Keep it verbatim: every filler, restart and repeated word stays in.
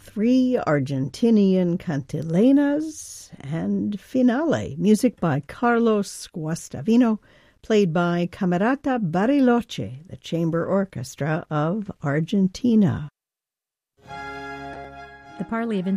three Argentinian cantilenas, and Finale, music by Carlos Guastavino, played by Camerata Bariloche, the chamber orchestra of Argentina. The Parley of